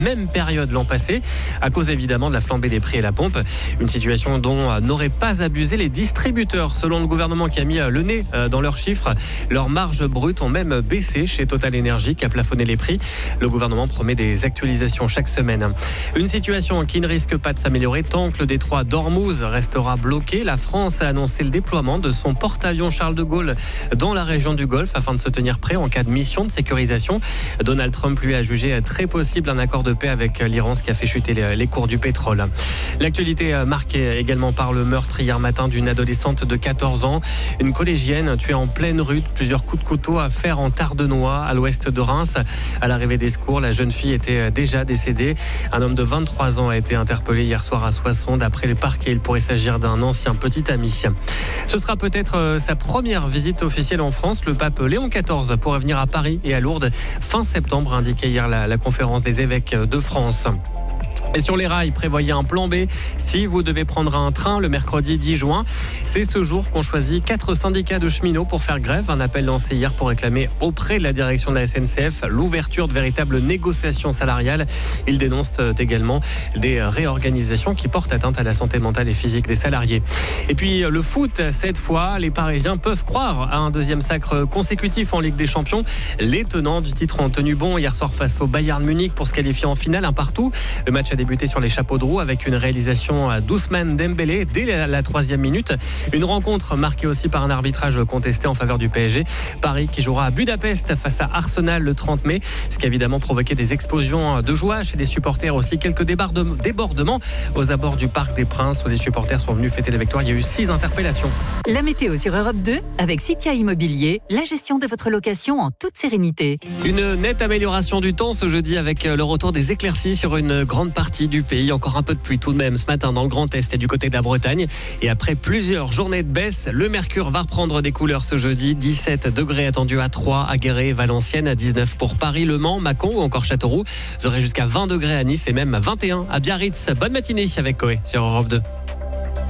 même période l'an passé, à cause évidemment de la flambée des prix et la pompe. Une situation dont n'auraient pas abusé les distributeurs, selon le gouvernement qui a mis le nez dans leurs chiffres. Leurs marges brutes ont même baissé chez Total Energy qui a plafonné les prix. Le gouvernement promet des actualisations chaque semaine. Une situation qui ne risque pas de s'améliorer tant que le détroit d'Ormuz restera bloqué. La France a annoncé le déploiement de son porte-avions Charles de Gaulle dans la région du Golfe afin de se tenir prêt en cas de mission de sécurisation. Donald Trump lui a jugé très possible un accord de paix avec l'Iran, ce qui a fait chuter les cours du pétrole. L'actualité marquée également par le meurtre hier matin d'une adolescente de 14 ans. Une collégienne tuée en pleine rue, plusieurs coups de couteau à fer en Tardenois, à l'ouest de Reims. À l'arrivée des secours, la jeune fille était déjà décédée. Un homme de 23 ans a été interpellé hier soir à Soissons. D'après le parquet, il pourrait s'agir d'un ancien petit ami. Ce sera peut-être sa première visite officielle en France. Le pape Léon XIV pourrait venir à Paris et à Lourdes fin septembre, indiquait hier la conférence des évêques de France. Et sur les rails, prévoyez un plan B si vous devez prendre un train le mercredi 10 juin. C'est ce jour qu'ont choisi 4 syndicats de cheminots pour faire grève. Un appel lancé hier pour réclamer auprès de la direction de la SNCF l'ouverture de véritables négociations salariales. Ils dénoncent également des réorganisations qui portent atteinte à la santé mentale et physique des salariés. Et puis le foot, cette fois, les Parisiens peuvent croire à un deuxième sacre consécutif en Ligue des Champions. Les tenants du titre ont tenu bon hier soir face au Bayern Munich pour se qualifier en finale, un partout. Le match a débuté sur les chapeaux de roue avec une réalisation d'Ousmane Dembélé dès la 3e minute. Une rencontre marquée aussi par un arbitrage contesté en faveur du PSG. Paris qui jouera à Budapest face à Arsenal le 30 mai. Ce qui a évidemment provoqué des explosions de joie chez les supporters aussi. Quelques débordements aux abords du Parc des Princes où les supporters sont venus fêter la victoire. Il y a eu 6 interpellations. La météo sur Europe 2 avec Citia Immobilier. La gestion de votre location en toute sérénité. Une nette amélioration du temps ce jeudi avec le retour des éclaircies sur une grande partie du pays. Encore un peu de pluie tout de même ce matin dans le Grand Est et du côté de la Bretagne. Et après plusieurs journées de baisse, le mercure va reprendre des couleurs ce jeudi. 17 degrés attendus à Troyes, à Guéret, Valenciennes, à 19 pour Paris, Le Mans, Mâcon ou encore Châteauroux. Vous aurez jusqu'à 20 degrés à Nice et même 21 à Biarritz. Bonne matinée avec Coé sur Europe 2.